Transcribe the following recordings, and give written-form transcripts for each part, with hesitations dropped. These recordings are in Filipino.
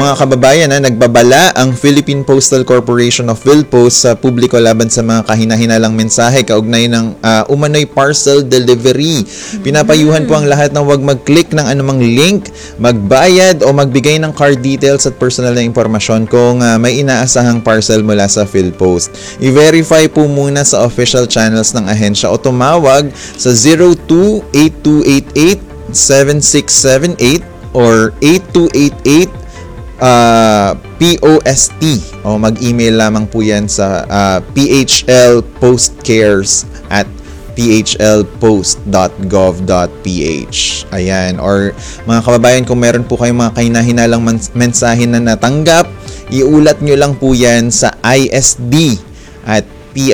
mga kababayan, nagbabala ang Philippine Postal Corporation of PhilPost sa publiko laban sa mga kahina-hinalang mensahe kaugnay ng umano'y parcel delivery. Pinapayuhan po ang lahat na huwag mag-click ng anumang link, magbayad o magbigay ng card details at personal na impormasyon kung may inaasahang parcel mula sa PhilPost. I-verify po muna sa official channels ng ahensya o tumawag sa 02-8288-7678 or 8288 POST o mag-email lamang po yan sa phlpostcares@phlpost.gov.ph. Ayan, or mga kababayan, kung meron po kayong mga kahina-hinalang mensahe na natanggap, iulat nyo lang po yan sa ISD at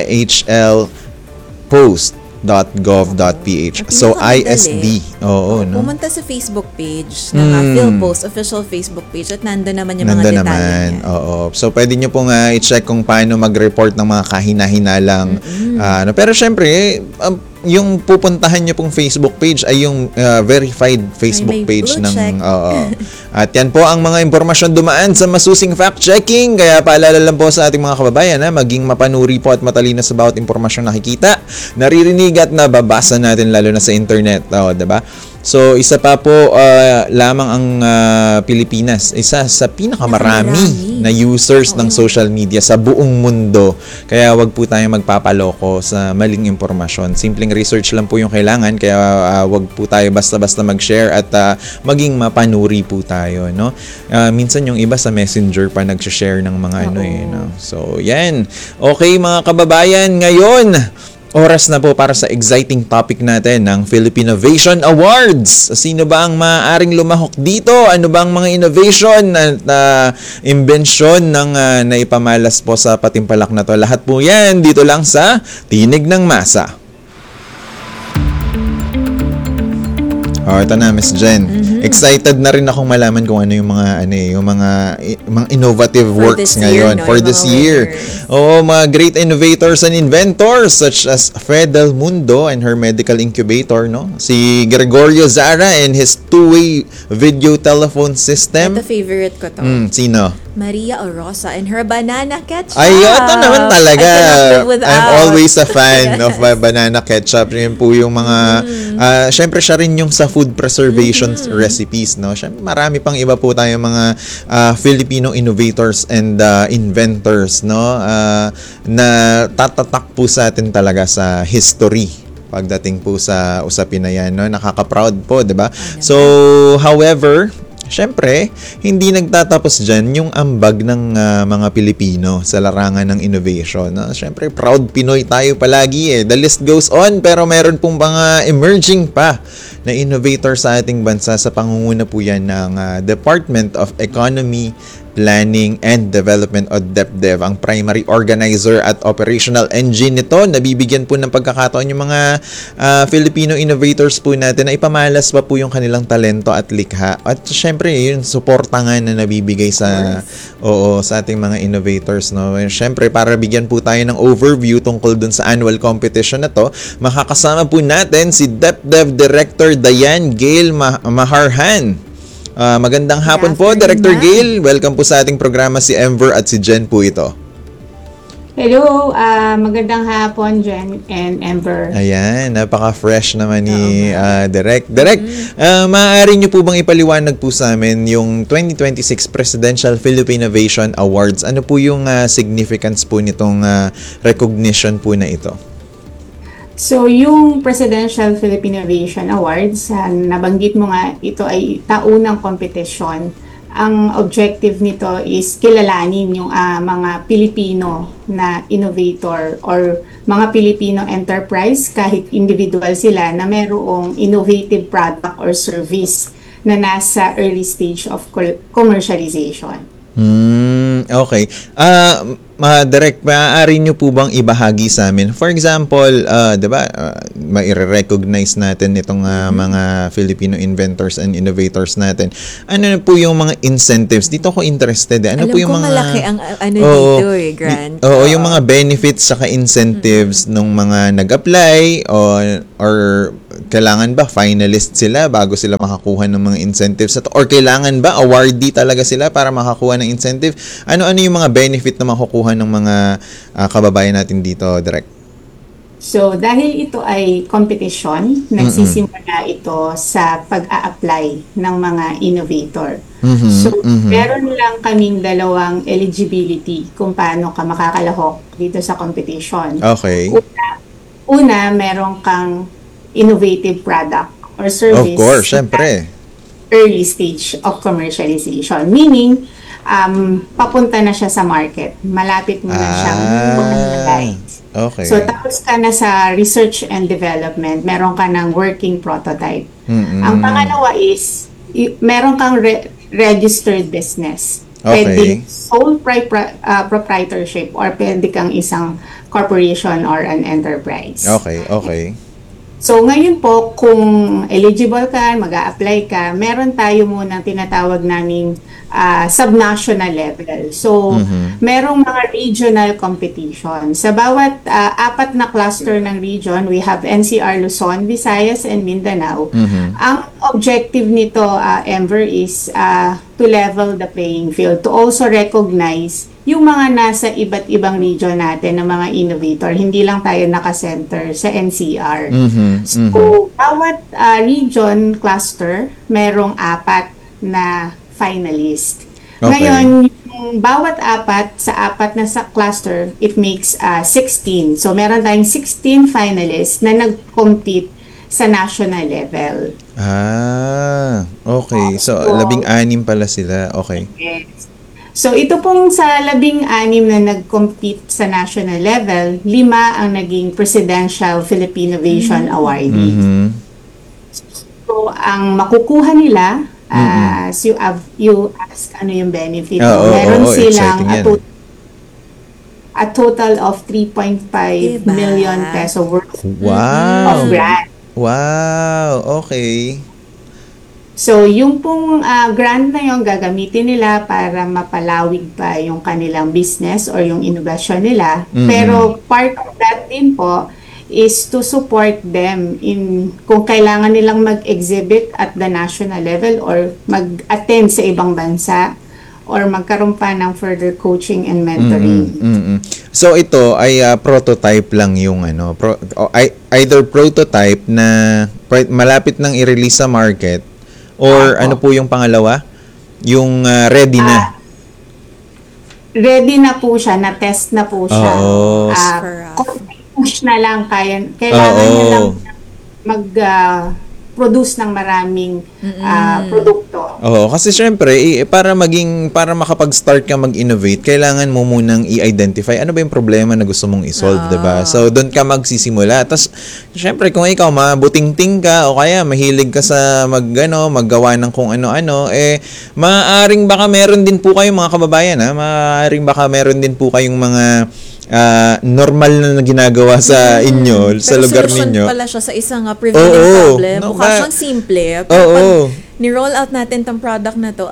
phlpost.gov.ph. So, ISD. Oo, no? Pumunta sa Facebook page ng PhilPost, official Facebook page, at nandun naman yung mga detalye. Oo. So, pwede nyo pong i-check kung paano mag-report ng mga kahina-hinalang. Pero syempre, yung pupuntahan nyo pong Facebook page ay yung verified Facebook page ng at yan po ang mga impormasyon dumaan sa masusing fact-checking. Kaya paalala lang po sa ating mga kababayan na maging mapanuri po at matalino sa bawat impormasyon nakikita, naririnig at nababasa natin, lalo na sa internet. Diba? So, isa pa po lamang ang Pilipinas, isa sa pinakamarami na users ng social media sa buong mundo. Kaya wag po tayong magpapaloko sa maling impormasyon. Simpleng research lang po yung kailangan, kaya wag po tayo basta-basta mag-share at maging mapanuri po tayo, no? Minsan yung iba sa Messenger pa nag-share ng mga no? So, yan. Okay, mga kababayan, ngayon oras na po para sa exciting topic natin ng Philippinovation Awards. Sino ba ang maaaring lumahok dito? Ano ba ang mga innovation na imbensyon ng naipamalas po sa patimpalak na to? Lahat po yan dito lang sa Tinig ng Masa. Ito na, Miss Jen. Excited na rin akong malaman kung ano yung mga innovative works ngayon for this year. Mga great innovators and inventors such as Fred Del Mundo and her medical incubator, no? Si Gregorio Zara and his two-way video telephone system. Ito favorite ko to. Sino? Maria Orosa and her banana ketchup. Ay, ito naman talaga. I'm always a fan of banana ketchup. Yun po yung mga, syempre siya rin yung sa food preservation recipes, no? Syempre, marami pang iba po tayong mga Filipino innovators and inventors, no? Na tatatak po sa atin talaga sa history pagdating po sa usapin na yan, no? Nakaka-proud po, di ba? So, however, syempre, hindi nagtatapos dyan yung ambag ng mga Pilipino sa larangan ng innovation. No? Syempre, proud Pinoy tayo palagi. The list goes on, pero meron pong mga emerging pa na innovator sa ating bansa. Sa pangunguna po yan ng Department of Economy, Planning and Development o DepDev, ang primary organizer at operational engine nito. Nabibigyan po ng pagkakataon yung mga Filipino innovators po natin na ipamalas pa po yung kanilang talento at likha. At syempre, yun, suporta nga na nabibigay sa ating mga innovators. No? Syempre, para bigyan po tayo ng overview tungkol dun sa annual competition na to, makakasama po natin si DepDev Director Diane Gail Maharhan. Magandang hapon po, Director Gail. Welcome po sa ating programa, si Emver at si Jen po ito. Hello, magandang hapon, Jen and Emver. Ayan, napaka-fresh naman ni Direk. Direk, maaari niyo po bang ipaliwanag po sa amin yung 2026 Presidential Philippinovation Awards? Ano po yung significance po nitong recognition po na ito? So, yung Presidential Philippinovation Awards, nabanggit mo nga, ito ay taunang kompetisyon. Ang objective nito is kilalanin yung mga Pilipino na innovator or mga Filipino enterprise, kahit individual sila, na mayroong innovative product or service na nasa early stage of commercialization. Okay. Direct, maaari nyo po bang ibahagi sa amin? For example, diba, mai-recognize natin itong mga Filipino inventors and innovators natin. Ano po yung mga incentives? Dito ako interested. Ano alam po yung ko mga malaki ang dito Grant. Yung mga benefits saka incentives nung mga nag-apply or kailangan ba finalist sila bago sila makakuha ng mga incentives na to? Or kailangan ba awardee talaga sila para makakuha ng incentive? Ano-ano yung mga benefit na makukuha ng mga kababayan natin dito, Direk? So, dahil ito ay competition, nagsisimula ito sa pag-a-apply ng mga innovator. So, meron lang kaming dalawang eligibility kung paano ka makakalahok dito sa competition. Okay. Una, meron kang innovative product or service. Of course, syempre. Early stage of commercialization. Meaning, papunta na siya sa market. Malapit mo na siyang commercialize. Okay. So, tapos ka na sa research and development, meron ka ng working prototype. Ang pangalawa is, meron kang registered business. Okay. Pwede sole proprietorship or pwede kang isang corporation or an enterprise. Okay. So, ngayon po, kung eligible ka, mag-a-apply ka, meron tayo munang tinatawag naming subnational level. So, merong mga regional competition. Sa bawat 4 na cluster ng region, we have NCR, Luzon, Visayas, and Mindanao. Ang objective nito, Enver, is to level the playing field, to also recognize yung mga nasa iba't ibang region natin ng mga innovator. Hindi lang tayo nakasenter sa NCR. So, bawat region cluster, merong 4 na finalist. Okay. Ngayon, yung bawat 4 sa 4 na sa cluster, it makes 16. So, meron tayong 16 finalists na nag-compete sa national level. Okay. So, 16 pala sila. Okay. Yes. So, ito pong sa 16 na nag-compete sa national level, 5 ang naging Presidential Filipino Innovation Awardee. So, ang makukuha nila, as you ask ano yung benefit, meron silang a total of 3.5 million peso worth of grant. Wow! Okay. So, yung pong grant na yung gagamitin nila para mapalawig pa yung kanilang business or yung innovation nila. Pero part of that din po is to support them in kung kailangan nilang mag-exhibit at the national level or mag-attend sa ibang bansa or magkaroon pa ng further coaching and mentoring. So ito ay prototype lang yung either prototype na malapit nang i-release sa market or ano po yung pangalawa? Yung ready na. Ready na po siya, na-test na po siya. Push na lang, kailangan niya lang mag-produce ng maraming produkto. Kasi syempre, para makapag-start ka mag-innovate, kailangan mo munang i-identify ano ba yung problema na gusto mong i-solve, diba? So, doon ka magsisimula. Tapos, syempre, kung ikaw mabuting-ting ka o kaya mahilig ka sa maggawa ng kung ano-ano, maaaring baka meron din po kayong mga kababayan, maaaring baka meron din po kayong mga normal na ginagawa sa inyo, sa lugar ninyo. Pero pala siya sa isang prevailing problem. Mukha siyang simple. Pero pag ni-roll out natin tong product na to,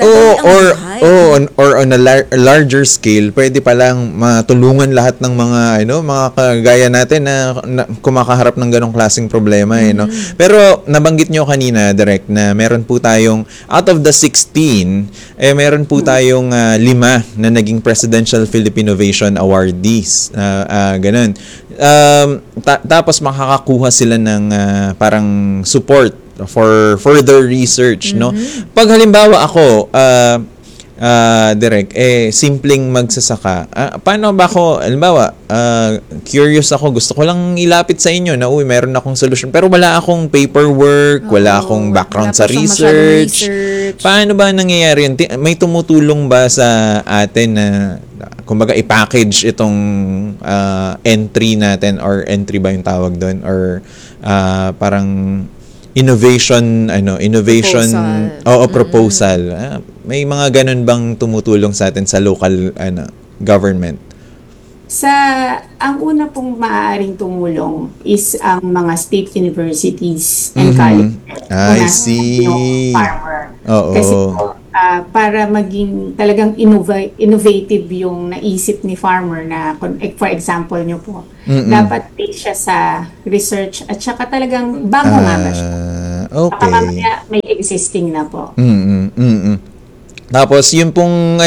or on a larger scale, pwede palang matulungan lahat ng mga mga kagaya natin na kumakaharap ng ganong klaseng problema Pero nabanggit nyo kanina, Direk, na meron po tayong out of the 16, meron po tayong 5 na naging Presidential Philippine Innovation Awardees. Ganun. Tapos makakakuha sila ng parang support for further research, no? Pag halimbawa ako, Direk, simpleng magsasaka, paano ba ako, halimbawa, curious ako, gusto ko lang ilapit sa inyo na, meron akong solution, pero wala akong paperwork, wala akong background sa research. Paano ba nangyayari yun? May tumutulong ba sa atin na, kumbaga, i-package itong entry natin, or entry ba yung tawag doon, or parang innovation proposal. May mga ganun bang tumutulong sa atin sa local government? Ang una pong maaaring tumulong is ang mga state universities and colleges. I see. Yung farmer. Oo. Kasi para maging talagang innovative yung naisip ni farmer na, for example nyo po, dapat base siya sa research at saka talagang bago nga ba siya. Baka Okay. mamaya may existing na po. Tapos yun pong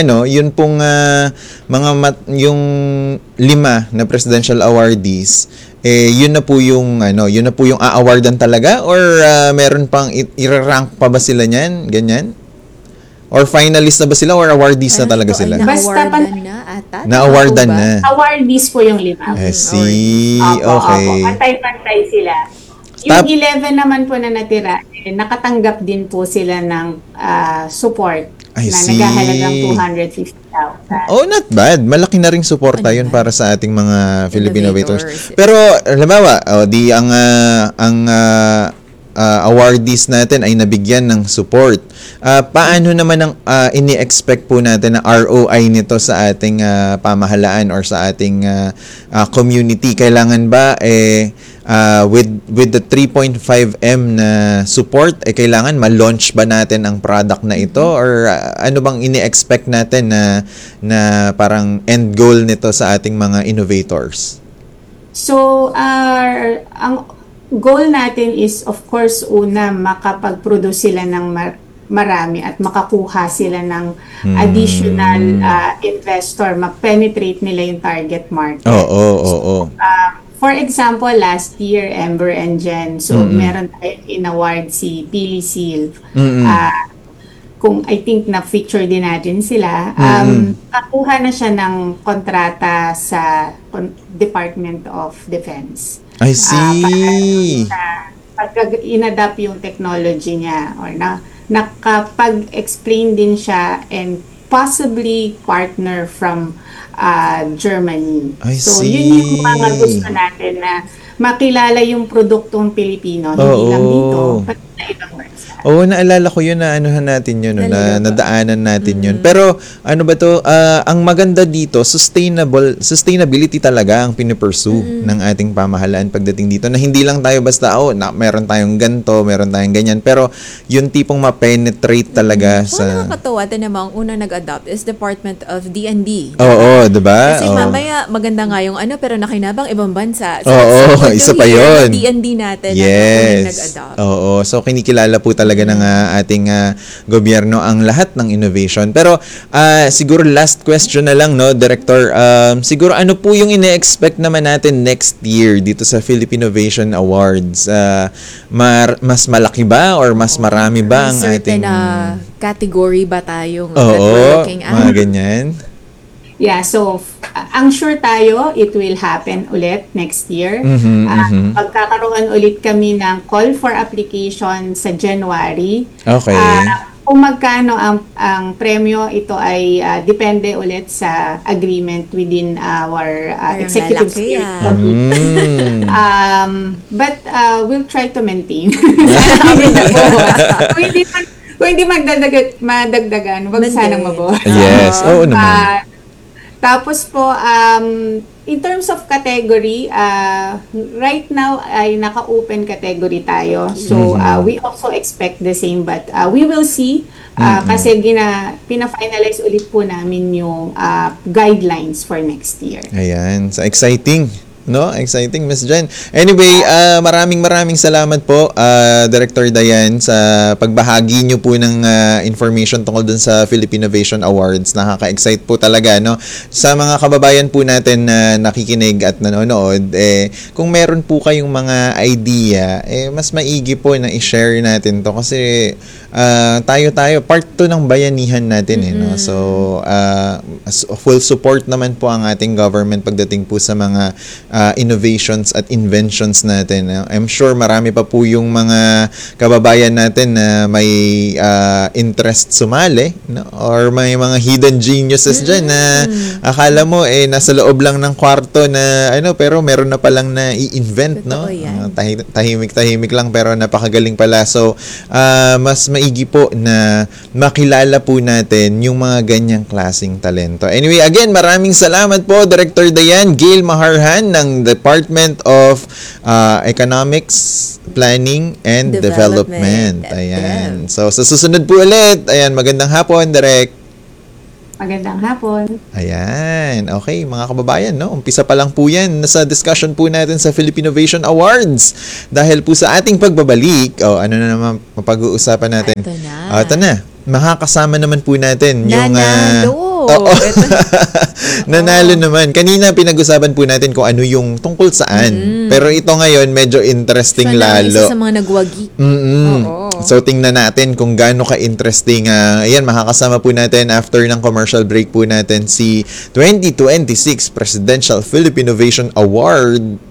yung 5 na presidential awardees, yun na po yung a-awardan talaga, or meron pang i-rank pa ba sila niyan, ganyan? Or finalist na ba sila, or awardees na talaga sila? Basta Na-awardan na ata? Na-awardan Tama po ba? na. Awardees po yung 5. I see. Opo, Okay. opo. Pantay-pantay sila. Yung 11 naman po na natira, nakatanggap din po sila ng support I na see. naghahalagang 250,000. Oh, not bad. Malaki na ring suporta yun para sa ating mga Filipino innovators. Innovators. Pero, halimbawa, ang awardees natin ay nabigyan ng support. Paano naman ang ini-expect po natin na ROI nito sa ating pamahalaan or sa ating community? Kailangan ba with the 3.5M na support, kailangan ma-launch ba natin ang product na ito, or ano bang ini-expect natin na parang end goal nito sa ating mga innovators? So, ang goal natin is, of course, una, makapag-produce sila ng marami at makakuha sila ng additional investor, ma-penetrate nila yung target market. Oo. For example, last year, Ember and Jen, so meron tayong in-award si Pili Silv. Kung I think na-feature din natin sila, kakuha na siya ng kontrata sa Department of Defense. I see. Pag in-adapt yung technology niya, or nakapag-explain din siya and possibly partner from Germany. I So, see. yun yung mga gusto natin, na makilala yung produktong Pilipino, hindi lang dito, pati sa ibang bansa. Oo, naalala ko yun na anuhan natin yun, no, na nadaanan natin yun. Pero ano ba to, ang maganda dito, sustainability talaga ang pinipursue ng ating pamahalaan pagdating dito, na hindi lang tayo basta, meron tayong ganto, meron tayong ganyan, pero yung tipong ma-penetrate talaga So, sa... nakakatawa din naman, ang unang nag-adopt is Department of D&D. Oo, diba? Kasi Oo. mamaya, maganda nga yung pero nakinabang ibang bansa. So, Oo, it's isa good pa to hear yun. na D&D natin na unang Yes. nag-adopt. Oo. So, kinikilala po talaga ng ating gobyerno ang lahat ng innovation. Pero, siguro last question na lang, no, Director. Siguro, ano po yung ine-expect naman natin next year dito sa Philippine Innovation Awards? Mas malaki ba or mas marami ba ang Certain ating... category ba tayong that we're Oo, looking at? mga ganyan. Yeah, so ang sure tayo, it will happen ulit next year. Pagkakaroon ulit kami ng call for application sa January. Okay. Kung magkano ang premyo, ito ay depende ulit sa agreement within our Parang executive lalaki, steering ah. committee. But we'll try to maintain. Kung hindi madagdagan, wag sanang mabawas. Yes. Oo naman. Tapos po, in terms of category, right now ay naka-open category tayo. So, we also expect the same, but we will see. Kasi pina-finalize ulit po namin yung guidelines for next year. Ayan. So, exciting. No? Exciting, Miss Jen. Anyway, maraming salamat po, Director Dayan, sa pagbahagi niyo po ng information tungkol dun sa Philippine Innovation Awards. Nakaka-excite po talaga, no? Sa mga kababayan po natin na nakikinig at nanonood, kung meron po kayong mga idea, mas maigi po na i-share natin to, kasi tayo, part to ng bayanihan natin, no? So, full support naman po ang ating government pagdating po sa mga innovations at inventions natin. I'm sure marami pa po yung mga kababayan natin na may interest sumali, no? Or may mga hidden geniuses dyan na akala mo nasa loob lang ng kwarto na pero meron na palang na i-invent, no? Tahimik lang pero napakagaling pala. So, mas maigi po na makilala po natin yung mga ganyang klaseng talento. Anyway, again, maraming salamat po, Director Dayan Gail Maharhan ng ng Department of Economics, Planning and Development. Ayan. So, sa susunod po ulit. Ayan, magandang hapon, Direk. Magandang hapon. Ayan. Okay, mga kababayan, no? Umpisa pa lang po yan. Nasa discussion po natin sa Philippine Innovation Awards. Dahil po sa ating pagbabalik, ano na naman mapag-uusapan natin? Ito na. Ito na. Makakasama naman po natin yung... Nanalo! Nanalo naman. Kanina pinag-usapan po natin kung ano yung tungkol saan. Pero ito ngayon, medyo interesting Siya lalo. isa sa mga nagwagi. Oo. So, tingnan natin kung gaano ka-interesting. Ayan, makakasama po natin after ng commercial break po natin si 2026 Presidential Philippine Innovation Award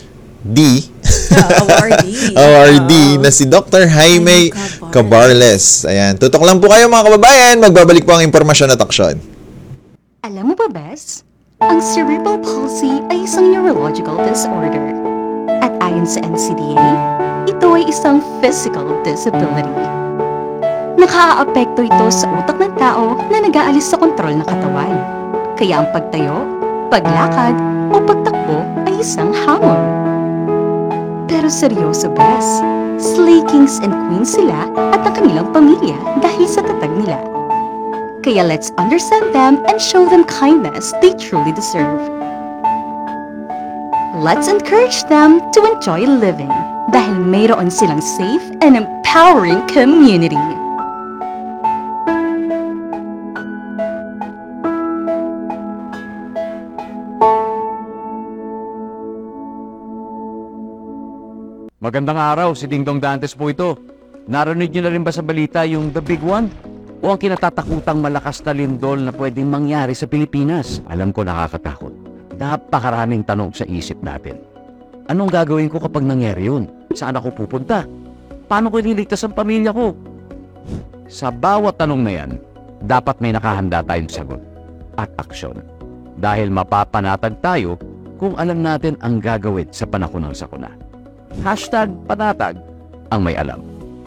awardee na si Dr. Jaime Cabarles. Ayan, tutok lang po kayo mga kababayan. Magbabalik po ang impormasyon at aksyon. Alam mo ba, Bes? Ang cerebral palsy ay isang neurological disorder. At ayon sa NCDA, ito ay isang physical disability. Nakaaapekto ito sa utak ng tao na nag-aalis sa kontrol ng katawan. Kaya ang pagtayo, paglakad, o pagtakbo ay isang hamon. Pero seryoso, Bes. Slay Kings and Queens sila at ang kanilang pamilya dahil sa tatag nila. Kaya let's understand them and show them kindness they truly deserve. Let's encourage them to enjoy living dahil mayroon silang safe and empowering community. Magandang araw, si Dingdong Dantes po ito. Narinig niyo na rin ba sa balita yung The Big One? O ang kinatatakutang malakas na lindol na pwedeng mangyari sa Pilipinas? Alam ko nakakatakot. Napakaraming tanong sa isip natin. Anong gagawin ko kapag nangyari yun? Saan ako pupunta? Paano ko ililigtas ang pamilya ko? Sa bawat tanong na yan, dapat may nakahanda tayong sagot at aksyon. Dahil mapapanatag tayo kung alam natin ang gagawin sa panahon ng sakuna. #panatag ang may alam.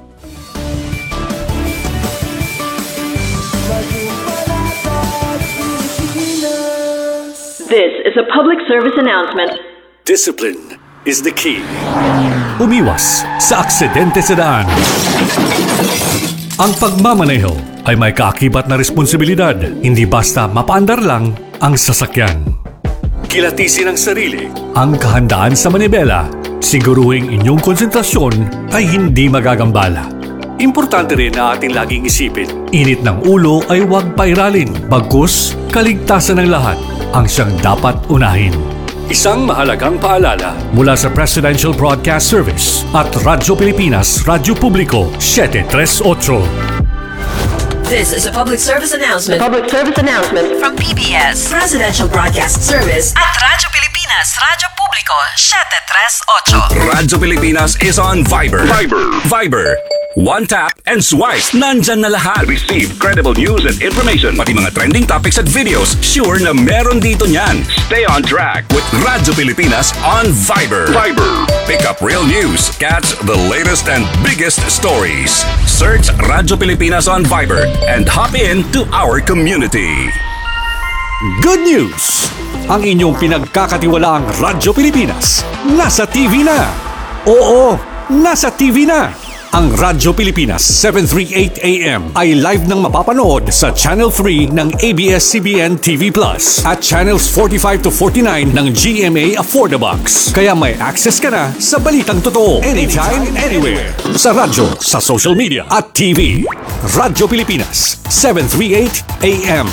This is a public service announcement. Discipline is the key. Umiwas sa aksidente sa daan. Ang pagmamaneho ay may kaakibat na responsibilidad. Hindi basta mapaandar lang ang sasakyan. Kilatisin ang sarili. Ang kahandaan sa manibela. Siguruhing inyong konsentrasyon ay hindi magagambala. Importante rin na ating laging isipin, init ng ulo ay huwag pairalin, bagkus kaligtasan ng lahat ang siyang dapat unahin. Isang mahalagang paalala mula sa Presidential Broadcast Service at Radyo Pilipinas, Radyo Publiko 738. This is a public service announcement. Public service announcement From PBS, Presidential Broadcast Service at Radyo Pilipinas, Radyo Publiko 738. Radyo Pilipinas is on Viber. Viber. One tap and swipe. Nandyan na lahat. Receive credible news and information. Pati mga trending topics at videos. Sure na meron dito niyan. Stay on track with Radyo Pilipinas on Viber. Pick up real news. Catch the latest and biggest stories. Search Radyo Pilipinas on Viber and hop in to our community. Good news! Ang inyong pinagkakatiwalaang Radyo Pilipinas nasa TV na. Oo, nasa TV na. Ang Radyo Pilipinas 738 AM ay live nang mapapanood sa Channel 3 ng ABS-CBN TV Plus at Channels 45 to 49 ng GMA Affordabox. Kaya may access ka na sa balitang totoo anytime, anywhere. Sa radyo, sa social media at TV. Radyo Pilipinas 738 AM.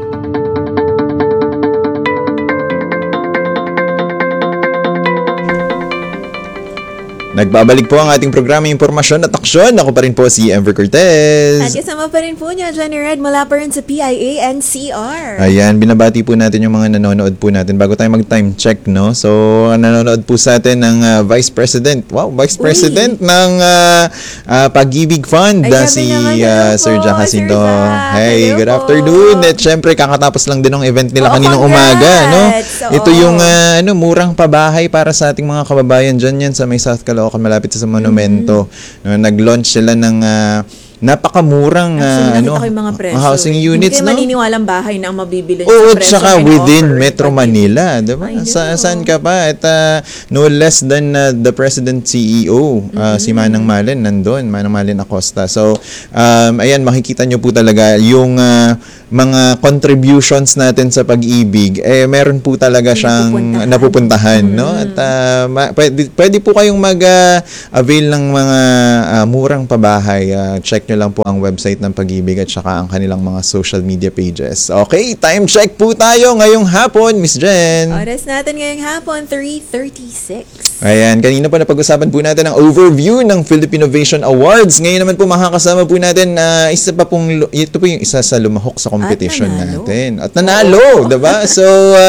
Nagbabalik po ang ating programa Impormasyon at Aksyon. Ako pa rin po si Enver Cortez. At kasama pa rin po niya, Johnny Red, mula pa rin sa PIA NCR. Ayan, binabati po natin yung mga nanonood po natin bago tayo mag-time check, no? So, nanonood po sa atin ng Vice President. Wow, Vice President ng Pag-ibig Fund, Ay, si naman, Sir po, Jack Jacinto. Sir Jack. Hey, Hello good po. afternoon. At syempre, kakatapos lang din ng event nila Oo, kaninang congrats. umaga, no? Ito Oo. yung murang pabahay para sa ating mga kababayan dyan yan sa may South Caloocan, malapit sa Monumento. No, nag-launch sila ng napakamurang Actually, nakita ko yung mga presyo. housing units, Hindi kayo no? maniniwalang bahay na ang mabibili Oo, sa presyo tsaka and within offer. Metro Manila, di ba? I know. Saan ka pa? At no less than the President CEO, si Manang Malen, nandun, Manang Malen Acosta. So, ayan, makikita nyo po talaga yung mga contributions natin sa pag-ibig, meron po talaga siyang napupuntahan, no? At pwede po kayong mag-avail ng mga murang pabahay. Check nyo lang po ang website ng Pag-ibig at saka ang kanilang mga social media pages. Okay, time check po tayo ngayong hapon, Miss Jen. Oras natin ngayong hapon, 3:36. Ayan, kanina pa napag-usapan po natin ang overview ng Philippine Innovation Awards. Ngayon naman po makakasama po natin ito po yung isa sa lumahok sa competition natin. At nanalo, 'di ba? So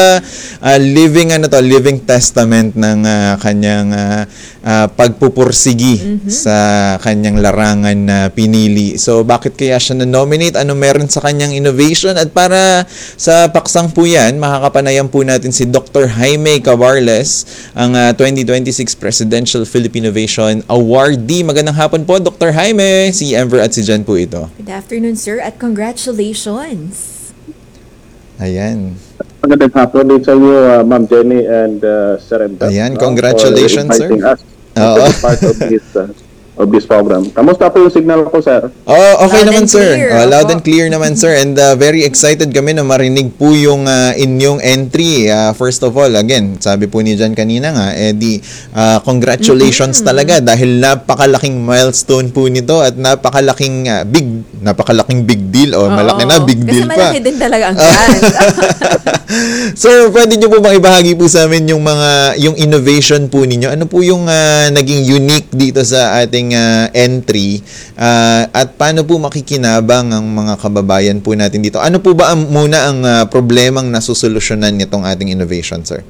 living testament ng kanyang pagpupursigi sa kanyang larangan na pinili. So bakit kaya siya na-nominate? Ano meron sa kanyang innovation? At para sa paksang po yan, makakapanayan po natin si Dr. Jaime Cabarles, ang 2026 Presidential Philippine Innovation Awardee. Magandang hapon po, Dr. Jaime. Si Amber at si Jen po ito. Good afternoon, sir, at congratulations. Ayan. Magandang hapon din sa inyo, Ma'am Jenny and Sir Emda. Ayan, congratulations, sir. For inviting us to be part of this program. Kamusta po yung signal ko, sir? Oh, okay Loud naman, and sir. clear, Loud opo. and clear naman, sir. And very excited kami na marinig po yung inyong entry. First of all, again, sabi po ni Jan kanina nga, congratulations talaga dahil napakalaking milestone po nito at napakalaking big deal. O, malaki na, big deal pa. Kasi malaki din talaga ang grant. Sir, pwede nyo po bang ibahagi po sa amin yung innovation po ninyo? Ano po yung naging unique dito sa ating entry? At paano po makikinabang ang mga kababayan po natin dito? Ano po ba muna ang problemang nasusolusyonan nitong ating innovation, sir?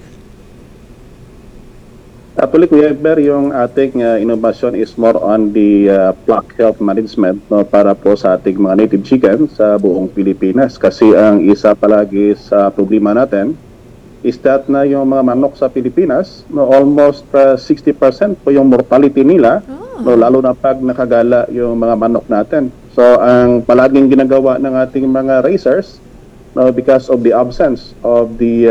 Actually, Kuya Eber, yung ating innovation is more on the flock health management, no, para po sa ating mga native chicken sa buong Pilipinas. Kasi ang isa palagi sa problema natin is that na yung mga manok sa Pilipinas, no, almost 60% po yung mortality nila, no, lalo na pag nakagala yung mga manok natin. So, ang palaging ginagawa ng ating mga raisers, no, because of the absence of the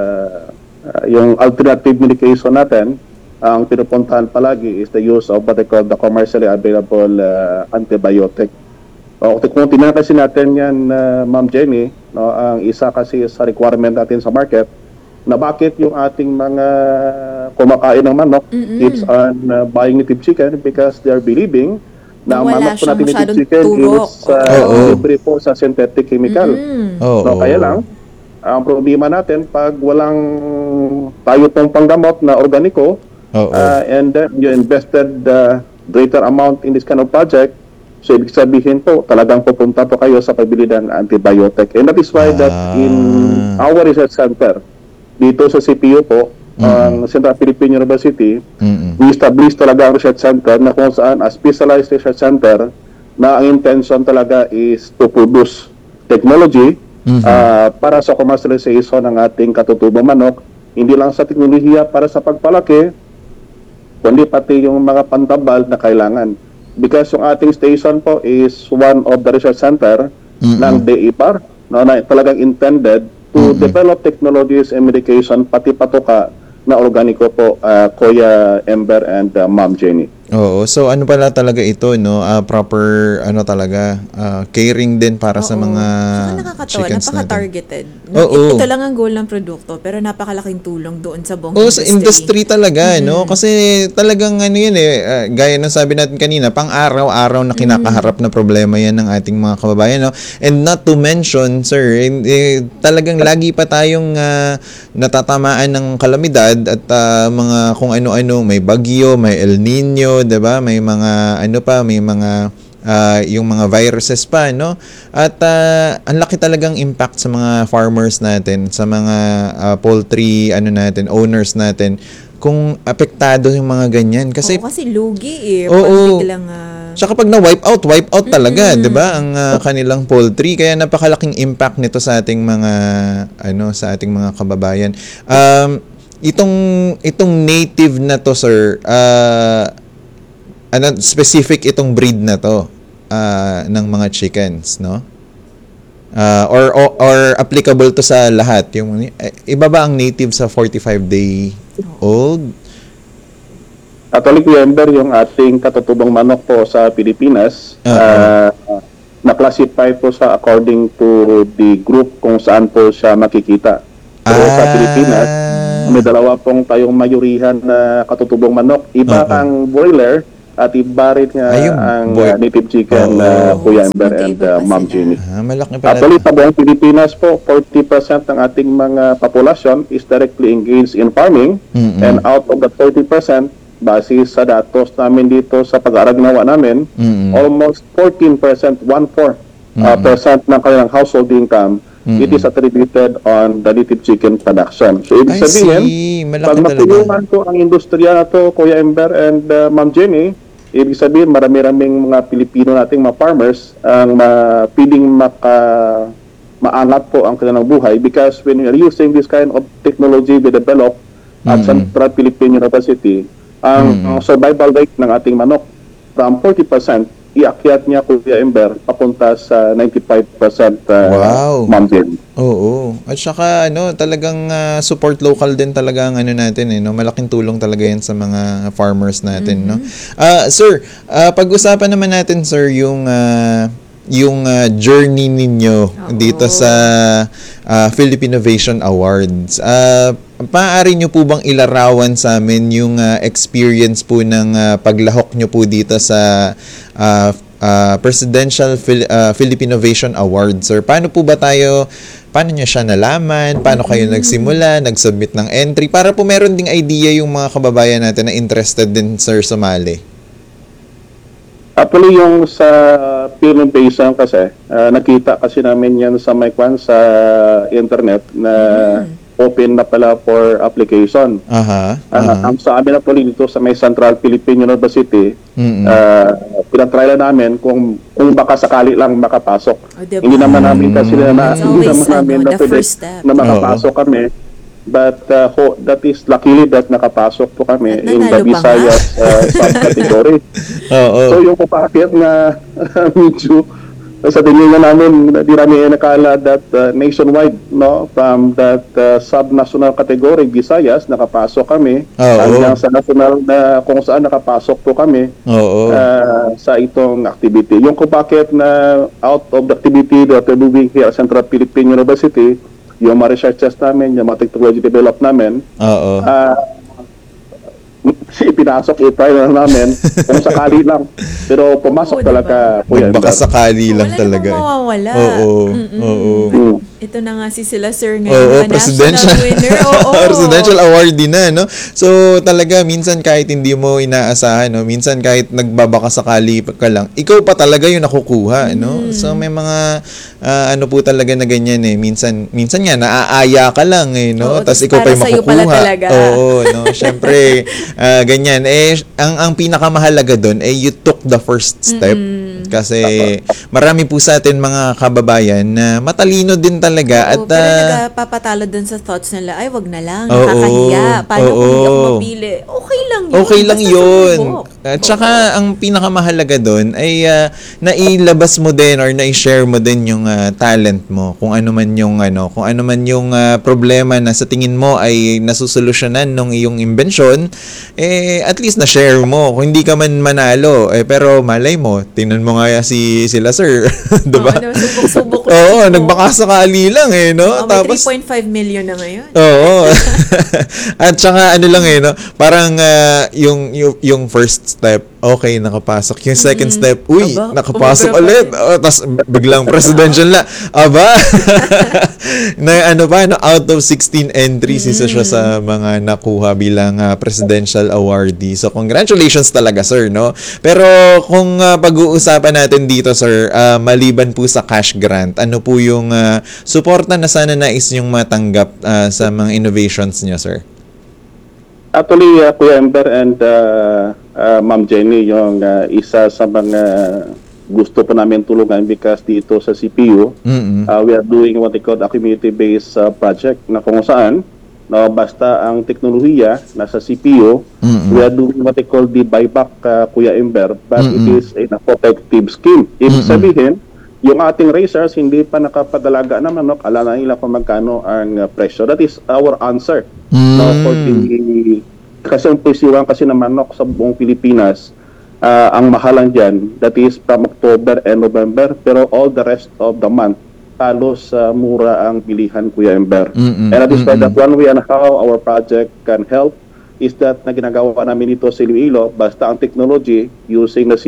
yung alternative medication natin, ang pinupuntahan palagi is the use of what they call the commercially available antibiotic. Kung tinanong kasi natin yan, Ma'am Jenny, no, ang isa kasi sa requirement natin sa market, na bakit yung ating mga kumakain ng manok keeps on buying native chicken because they are believing na ang manok po natin native chicken is libre po sa synthetic chemical. So, kaya lang, ang problema natin, pag walang tayo pong panggamot na organiko, and then you invested greater amount in this kind of project, so ibig sabihin po, talagang pupunta po kayo sa pabili ng antibiotic. And that is why that in our research center, dito sa CPU po, ang Central Philippine University, we established talaga ang research center na kung saan a specialized research center na ang intention talaga is to produce technology para sa commercialization ng ating katutubong manok, hindi lang sa teknolohiya para sa pagpalaki, kundi pati yung mga pantabal na kailangan. Because yung ating station po is one of the research center ng DEPAR, no, na talagang intended to develop technologies and medication, pati patuka na organiko po, Kuya Ember and Ma'am Jenny. Oo, so ano pala talaga ito, no? Proper talaga caring din para sa mga chickens natin. Napaka-targeted. Oo. Ito lang ang goal ng produkto, pero napakalaking tulong doon sa buong sa industry talaga, no? Kasi talagang yan gaya ng sabi natin kanina, pang araw-araw na kinakaharap na problema yan ng ating mga kababayan, no? And not to mention, sir, talagang lagi pa tayong natatamaan ng kalamidad at mga kung ano-ano, may bagyo, may El Nino, 'di ba? May mga may mga yung mga viruses pa, no? At ang laki talagang impact sa mga farmers natin, sa mga poultry natin, owners natin, kung apektado yung mga ganyan kasi kasi lugi Oo. biglang tsaka pag na-wipe out talaga, 'di ba? Ang kanilang poultry, kaya napakalaking impact nito sa ating mga sa ating mga kababayan. Itong native na to, sir, specific itong breed na to. ng mga chickens, no? Or applicable to sa lahat. Yung iba ba ang native sa 45-day old? Actually, Kuya Ember, yung ating katutubong manok po sa Pilipinas, na-classify po sa according to the group kung saan po siya makikita. Pero sa Pilipinas, may dalawa pong tayong mayurihan na katutubong manok. Iba ang broiler at iba rin nga ang native chicken na Kuya Ember and Ma'am Jenny. Malaki pala. Actually, sa buong Pilipinas po, 40% ng ating mga populasyon is directly engaged in farming. And out of the 40%, base sa datos namin dito sa pag-aaral ginawa namin, almost 14%, 1/4% ng kanilang household income, it is attributed on the native chicken production. So, ibig sabihin, pag matulungan po ang industriya na to, Kuya Ember and Ma'am Jenny, ibig sabihin, marami-raming mga Pilipino nating mga farmers ang piling maangat po ang kanilang buhay, because when you're using this kind of technology we develop at Central Philippine University, ang survival rate ng ating manok from 40%, iakyat niya, Kuya Ember, papunta sa 95%. Ma'am Jenny. Oo. At saka talagang support local din talaga ang natin no. Malaking tulong talaga 'yan sa mga farmers natin, no. Sir, pag-usapan naman natin, sir, yung journey ninyo dito sa Philippine Innovation Awards. Maaari nyo po bang ilarawan sa amin yung experience po ng paglahok nyo po dito sa Presidential Philippine Innovation Awards, sir? Paano nyo siya nalaman? Paano kayo nagsimula, nag-submit ng entry? Para po meron ding idea yung mga kababayan natin na interested din, sir, sumali. Actually, yung sa Philippine Innovation kasi, nakita kasi namin yan sa sa internet na open na pala for application. Ang sa amin na po dito sa may Central Philippine University, pinatry na namin kung baka sakali lang makapasok. Diba? Hindi naman namin kasi na pwede na makapasok kami. But that is luckily that nakapasok po kami in the Visayas subcategory. So yung papakit na medyo sa tingin namin, di namin nakala that nationwide, no, from that sub-national category, Visayas, nakapasok kami. Hanggang sa national na kung saan nakapasok po kami sa itong activity. Yung kung bakit na out of the activity that we're doing here at Central Philippine University, yung mga researches namin, yung mga technology develop namin, ipinasok, i-try na namin kung sakali lang. Pero pumasok talaga. Baka sakali lang talaga. Wala namang mawawala. Ito na nga sila, sir, national ngayon. winner. Presidential awardee na, no? So, talaga, minsan kahit hindi mo inaasahan, no? Minsan kahit nagbabaka sakali ka lang, ikaw pa talaga yung nakukuha, no? So, may mga, po talaga na ganyan, eh. Minsan nga, naaaya ka lang, eh, no? Tapos ikaw pa yung makukuha. No? Siyempre, ganyan. Ang pinakamahalaga doon, you took the first step. Kasi marami po sa atin mga kababayan na matalino din talaga. At pero nagpapatalo dun sa thoughts nila, ay wag na lang, nakakahiya. Paano kung hindi ako mapili? Okay lang yun. Okay lang yun. At saka ang pinakamahalaga doon ay nailabas mo din or na-share mo din yung talent mo. Kung ano man yung problema na sa tingin mo ay nasusolusyonan ng iyong imbensyon, at least na-share mo. Kung hindi ka man manalo, pero malay mo, tingnan mo nga sila, sir. Diba? Subok-subok. Nagbaka sakali lang, no? Tapos 3.5 million na ngayon. At saka no? Parang yung first step, okay, nakapasok. Yung second step, nakapasok ulit. Tapos biglang presidential na. Aba! Out of 16 entries, isa siya sa mga nakuha bilang presidential awardee. So, congratulations talaga, sir, no? Pero kung pag-uusapan natin dito, sir, maliban po sa cash grant, ano po yung suporta na sana nais nyong matanggap sa mga innovations niyo, sir? Actually, Kuya Ember and Ma'am Jenny, yung isa sa mga gusto po namin tulungan because dito sa CPU, we are doing what they call a community-based project na kung saan No, basta ang teknolohiya nasa CPU, we are doing what they call the buyback, Kuya Ember, but it is a protective scheme. Ibig sabihin, yung ating racers hindi pa nakapag-alaga ng manok, alam na nila kung magkano ang presyo. That is our answer. No, for the kasi ang presyohan kasi ng manok sa buong Pilipinas, ang mahalan dyan, that is from October and November, pero all the rest of the month, halos mura ang bilihan, Kuya Ember. And that is why that one way and how our project can help is that na ginagawa namin dito sa Iloilo, basta ang technology using the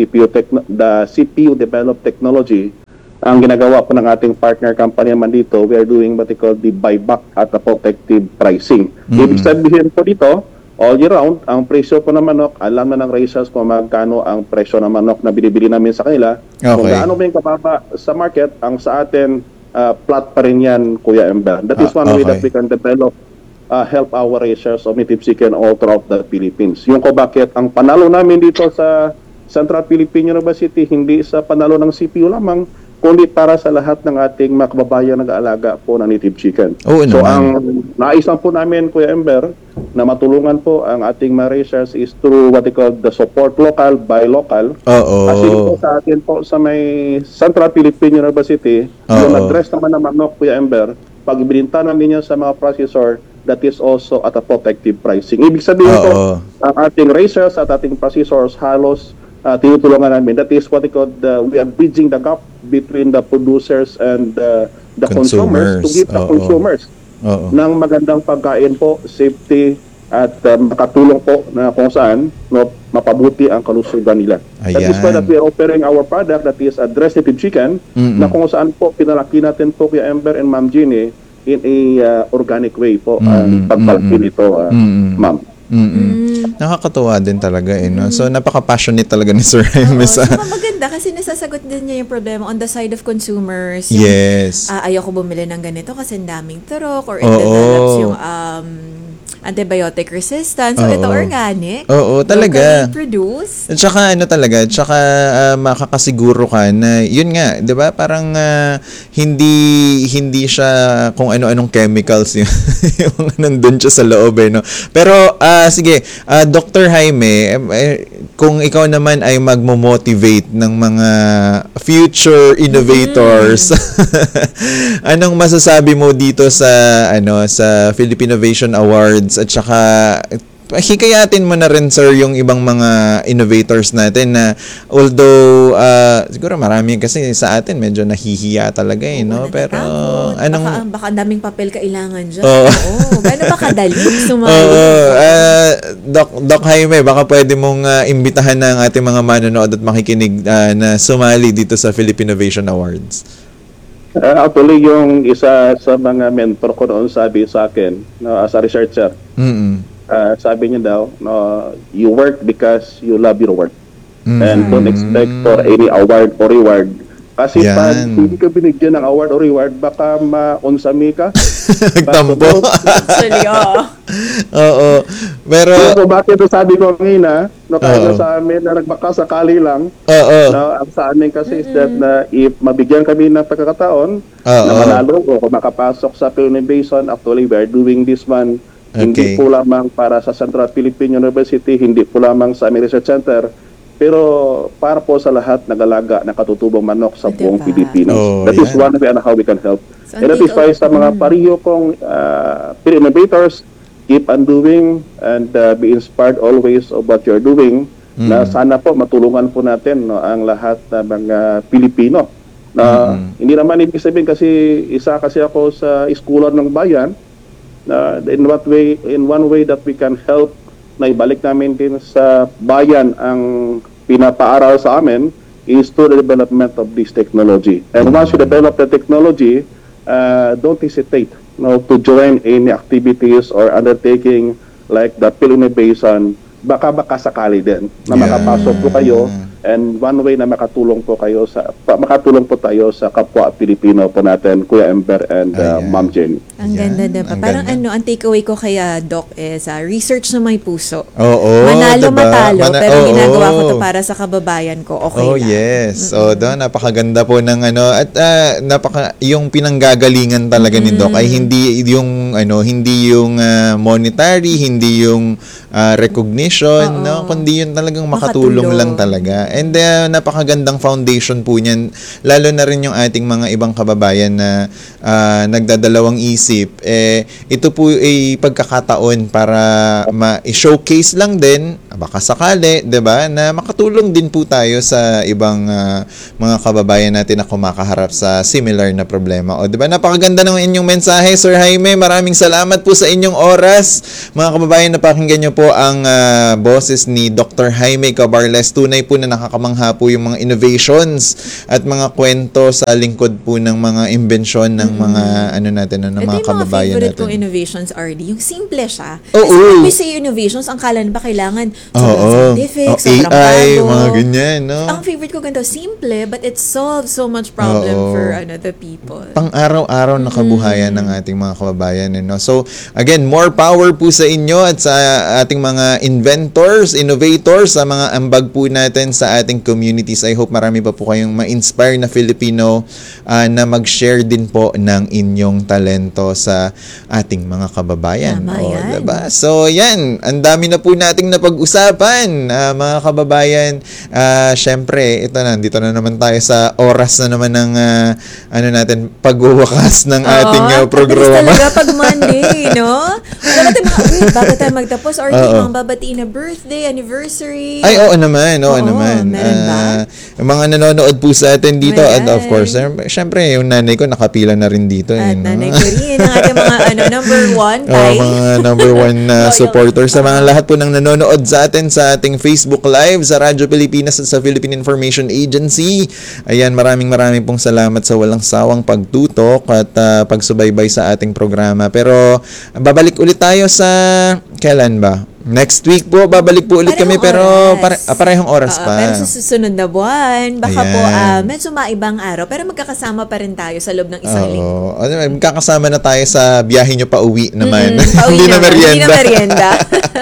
CPU developed technology, ang ginagawa po ng ating partner company naman dito, we are doing what they call the buyback at the protective pricing. Ibig sabihin po dito, all year round, ang presyo po ng manok, alam na ng racers kung magkano ang presyo ng manok na binibili namin sa kanila. Kung gaano ba yung kababa sa market, ang sa atin, flat pa rin yan, Kuya Ember. That is one way that we can develop, help our racers of native chicken all throughout the Philippines. Yung ko bakit ang panalo namin dito sa Central Philippine University, hindi sa panalo ng CPU lamang, kundi para sa lahat ng ating mga kababayan nag-aalaga po ng native chicken. So ang nais lang po namin, Kuya Ember, na matulungan po ang ating mga racers is through what they call the support local by local. Kasi po sa atin po sa may Central Philippine University, yung address naman ng manok, Kuya Ember, pag ibininta namin yan sa mga processor, that is also at a protective pricing. Ibig sabihin po, ang ating racers at ating processors halos tinutulungan namin. That is what they call we are bridging the gap between the producers and the consumers to give the consumers ng magandang pagkain po, safety, at makatulong po na kung saan mapabuti ang kalusugan nila. That is why that we are offering our product that is a dressed native chicken na kung saan po pinalaki natin po Kuya Ember and Ma'am Jeannie in a organic way po ang pagpalaki nito, Ma'am. Nakakatuwa din talaga no? So napaka-passionate talaga ni Sir Jaime sa... maganda kasi nasasagot din niya yung problema on the side of consumers. Yung, ayoko bumili ng ganito kasi ang daming turok or it develops yung antibiotic resistance. So ito organic. Talaga. Produce. At saka makakasiguro ka na yun nga, 'di ba? Parang hindi siya kung ano-anong chemicals yung nandun siya sa loob no. Pero sige, Dr. Jaime, kung ikaw naman ay magmo-motivate ng mga future innovators, anong masasabi mo dito sa sa Philippine Innovation Awards at saka hikayatin mo na rin sir yung ibang mga innovators natin na although siguro marami kasi sa atin medyo nahihiya talaga no, pero baka daming papel kailangan dyan. Gano'n ba kadali sumali? Doc Jaime, baka pwede mong imbitahan ng ating mga manonood at makikinig na sumali dito sa Philippine Innovation Awards. Actually, yung isa sa mga mentor ko noon sabi sa akin as a researcher, sabi niya daw, you work because you love your work. And don't expect for any award or reward. Kasi pag hindi ka binigyan ng award or reward, baka ma-unsami ka. Nagtampo. Actually, Pero bakit sabi ko ngayon kaya sa amin na nagbakasakali lang, ang sa amin kasi is that na if mabigyan kami ng pagkakataon na manalo o kung makapasok sa Philippine Innovation, actually we are doing this one hindi po lamang para sa Central Philippine University, hindi po lamang sa aming research center, pero para po sa lahat nag-alaga ng katutubong manok sa buong Pilipinas. That is one way on how we can help. And that is why sa mga pariyo kong innovators, keep on doing and be inspired always of what you're doing, na sana po matulungan po natin ang lahat ng mga Pilipino. Hindi naman ibig sabihin kasi isa kasi ako sa eskwela ng bayan, in one way that we can help na ibalik namin din sa bayan ang pinapaaral sa amin is to the development of this technology. And once you develop the technology, don't hesitate to join any activities or undertaking like the Philippine Innovation. Baka sakali din na makapasok po kayo And one way na makatulong po tayo sa kapwa Pilipino po natin, Kuya Ember and Ma'am Jenny. Ang ganda, diba? Parang ang takeaway ko kaya, Doc, is research na may puso. Oo, Manalo, diba? matalo, pero ginagawa ko to para sa kababayan ko. Okay lang. Yes. So, napakaganda po ng at yung pinanggagalingan talaga ni Doc ay hindi yung monetary, hindi yung recognition, no, kundi yun talagang makatulong lang talaga. And napakagandang foundation po niyan, lalo na rin yung ating mga ibang kababayan na nagdadalawang isip. Ito po ay pagkakataon para ma-showcase lang din, baka sakali, 'di ba, na makatulong din po tayo sa ibang mga kababayan natin na kumakaharap sa similar na problema. O 'di ba, napakaganda ng inyong mensahe, Sir Jaime. Maraming salamat po sa inyong oras. Mga kababayan, napakinggan niyo po ang boses ni Dr. Jaime Cabarles. Tunay po na nakakamangha po yung mga innovations at mga kwento sa lingkod po ng mga imbensyon ng mga ng mga kababayan natin. Ito yung mga favorite kong innovations, RD. Yung simple siya. Oo. Kasi when we say innovations, ang kala ba kailangan sobrang scientific, sobrang AI, bago. mga ganyan, no? Ang favorite ko ganito, simple, but it solves so much problem for the people. Pang-araw-araw na kabuhayan ng ating mga kababayan. No? So, again, more power po sa inyo at sa ating mga inventors, innovators, sa mga ambag po natin sa ating communities. I hope marami pa po kayong ma-inspire na Filipino na mag-share din po ng inyong talento sa ating mga kababayan. Diba? So, yan. Ang dami na po nating napag-usapan, mga kababayan. Syempre, dito na naman tayo sa oras na naman ng natin, pagwawakas ng ating programa. Talaga pag Monday, no? Bago tayo magtapos, or mga babatiin na birthday, anniversary. Ay, oo naman. Meron ba? Yung mga nanonood po sa atin dito, and of course, syempre, yung nanay ko nakapila na rin dito. At nanay ko rin, ang ating mga number one, mga number one supporters. Sa mga lahat po ng nanonood sa atin sa ating Facebook Live, sa Radyo Pilipinas at sa Philippine Information Agency. Ayan, maraming pong salamat sa walang sawang pagtutok at pagsubaybay sa ating programa. Pero babalik ulit tayo sa kailan ba? Next week po, babalik po ulit kami, pero parehong oras pa. Pero sa susunod na buwan, baka po medyo maibang araw, pero magkakasama pa rin tayo sa loob ng isang linggo. Magkakasama na tayo sa biyahe nyo pa uwi naman. Hindi na merienda.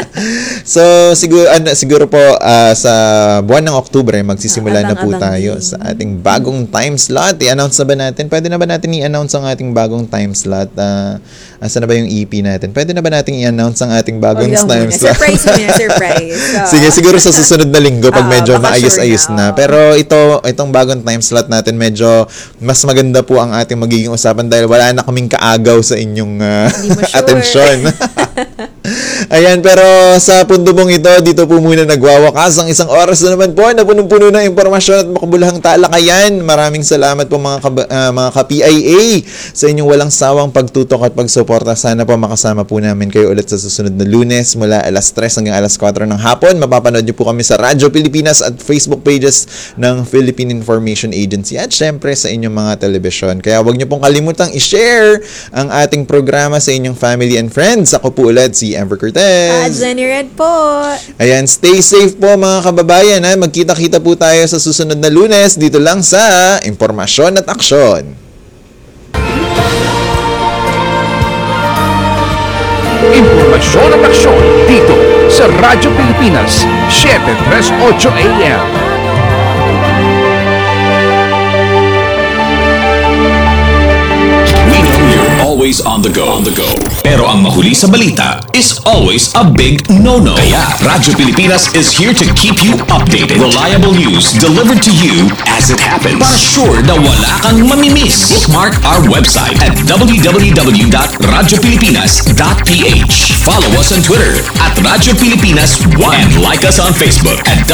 So, siguro po sa buwan ng Oktubre, magsisimula na po tayo sa ating bagong time slot. I-announce na ba natin? Pwede na ba natin i-announce ang ating bagong time slot? Asan na ba yung EP natin? Pwede na ba natin i-announce ang ating bagong time slot? Surprise mo yan, surprise. Sige, siguro sa susunod na linggo pag medyo maayos-ayos na. Pero itong bagong time slot natin, medyo mas maganda po ang ating magiging usapan dahil wala na kaming kaagaw sa inyong atensyon. Ayan, pero sa pundubong ito, dito po muna nagwawakas ang isang oras na naman po na punong-puno ng impormasyon at makabulahang talakayan. Maraming salamat po mga ka-PIA sa inyong walang sawang pagtutok at pagsuporta. Sana po makasama po namin kayo ulit sa susunod na Lunes mula alas 3 hanggang alas 4 ng hapon. Mapapanood niyo po kami sa Radyo Pilipinas at Facebook pages ng Philippine Information Agency at syempre sa inyong mga telebisyon. Kaya huwag niyo pong kalimutang i-share ang ating programa sa inyong family and friends. Ako po ulit si Amber Cortez. Jenny Red po. Ayan, stay safe po mga kababayan. Magkita-kita po tayo sa susunod na Lunes dito lang sa Impormasyon at Aksyon. Impormasyon at Aksyon dito sa Radyo Pilipinas 738 AM. We know you're always on the go. Pero ang mahuli sa balita is always a big no-no. Kaya Radyo Pilipinas is here to keep you updated. Reliable news delivered to you as it happens. Para sure na wala kang mamimiss. Bookmark our website at www.radiopilipinas.ph. Follow us on Twitter at Radyo Pilipinas 1 and like us on Facebook at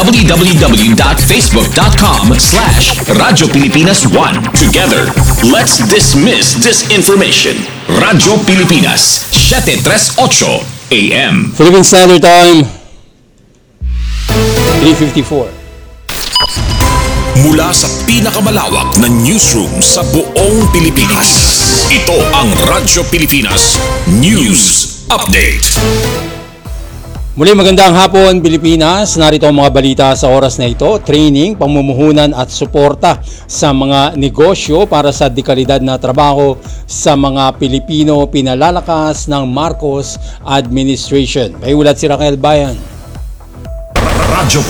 www.facebook.com/Radyo Pilipinas 1. Together, let's dismiss disinformation. Radyo Pilipinas 738 AM. Philippine Standard Time 3:54. Mula sa pinakamalawak na newsroom sa buong Pilipinas. Ito ang Radyo Pilipinas News Update. Muli magandang hapon Pilipinas, narito ang mga balita sa oras na ito, training, pamumuhunan at suporta sa mga negosyo para sa dekalidad na trabaho sa mga Pilipino pinalalakas ng Marcos Administration. May ulat si Raquel Bayan. Radyo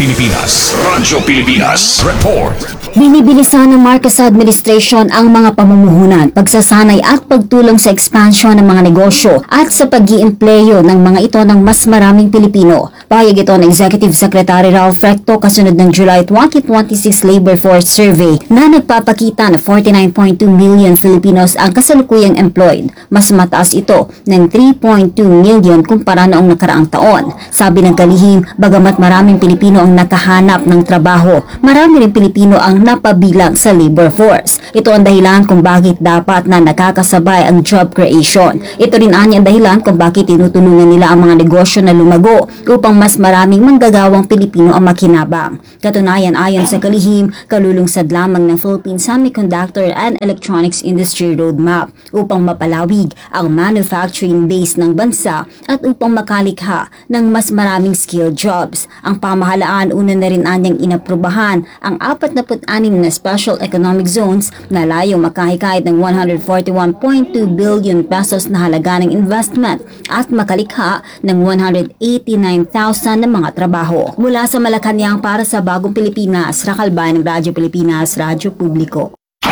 Pilipinas Report. Binibilisan ng Marcos Administration ang mga pamumuhunan, pagsasanay at pagtulong sa expansion ng mga negosyo at sa pag-iempleyo ng mga ito ng mas maraming Pilipino. Pahayag ito ng Executive Secretary Ralph Recto kasunod ng July 2026 Labor Force Survey na nagpapakita na 49.2 million Filipinos ang kasalukuyang employed. Mas mataas ito ng 3.2 million kumpara noong nakaraang taon. Sabi ng kalihim, bagamat maraming Pilipino ang nakahanap ng trabaho, marami rin Pilipino ang napabilang sa labor force. Ito ang dahilan kung bakit dapat na nakakasabay ang job creation. Ito rin ang dahilan kung bakit tinutulungan nila ang mga negosyo na lumago upang mas maraming manggagawang Pilipino ang makinabang. Katunayan, ayon sa kalihim, kalulungsad lamang ng Philippine Semiconductor and Electronics Industry Roadmap upang mapalawig ang manufacturing base ng bansa at upang makalikha ng mas maraming skilled jobs. Ang pamahalaan una na rin anyang inaprubahan ang 46 na special economic zones na layong makahikayat ng 141.2 billion pesos na halaga ng investment at makalikha ng 189,000 na mga trabaho. Mula sa Malacanang para sa Bagong Pilipinas, Raquel Bayan ng Radyo Pilipinas, Radyo Publiko.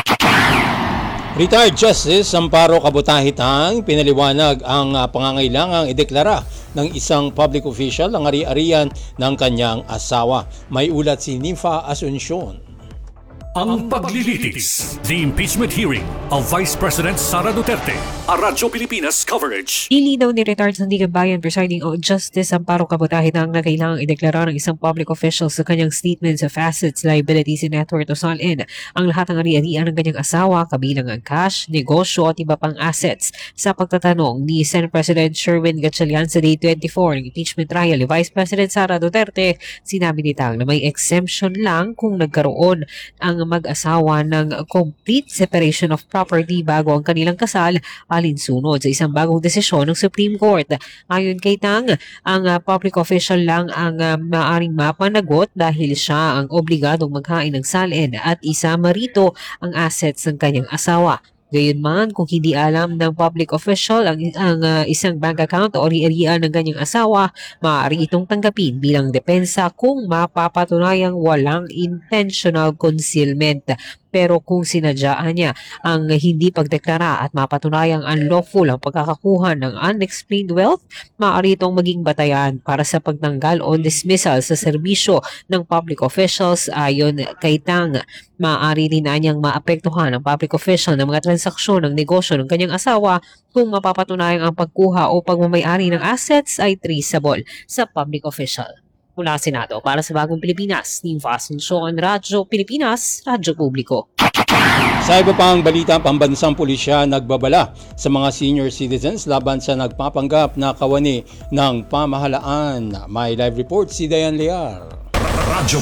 Retired Justice Amparo Kabutahitang pinaliwanag ang pangangailangang ideklara ng isang public official ang ari-arian ng kanyang asawa. May ulat si Nympha Asuncion. Ang paglilitis, the impeachment hearing of Vice President Sara Duterte, a Radyo Pilipinas coverage. Ilinaw ni retired Sandigan Bayan presiding Justice Amparo Kabutahitang na kailangang ideklara ng isang public official sa kanyang statements of assets, liabilities, and net worth o SALN ang lahat ng ari-arian ng kanyang asawa, kabilang ang cash, negosyo at iba pang assets. Sa pagtatanong ni Senate President Sherwin Gatchalian sa Day 24 ng impeachment trial ni Vice President Sara Duterte, sinabi nitang na may exemption lang kung nagkaroon ang mag-asawa ng complete separation of property bago ang kanilang kasal alinsunod sa isang bagong desisyon ng Supreme Court. Ayon kay Tang, ang public official lang ang maaring mapanagot dahil siya ang obligadong maghain ng SALN at isama rito ang assets ng kanyang asawa. Gayunman, kung hindi alam ng public official ang isang bank account o ari-arian ng kanyang asawa, maaari itong tanggapin bilang depensa kung mapapatunayang walang intentional concealment. Pero kung sinadyaan niya ang hindi pagdeklara at mapatunayang unlawful ang pagkakakuha ng unexplained wealth, maaari itong maging batayan para sa pagtanggal o dismissal sa serbisyo ng public officials. Ayon kay Tang, maaari rin niyang maapektuhan ng public official ng mga transaksyon ng negosyo ng kanyang asawa kung mapapatunayang ang pagkuha o pagmamayari ng assets ay traceable sa public official. Mula sa Senado, para sa Bagong Pilipinas, Nympha Asuncion, Radyo Pilipinas, Radyo Publiko. Sa iba pang balita, pambansang pulisya nagbabala sa mga senior citizens laban sa nagpapanggap na kawani ng pamahalaan. May live report si Dayan Lear. Radyo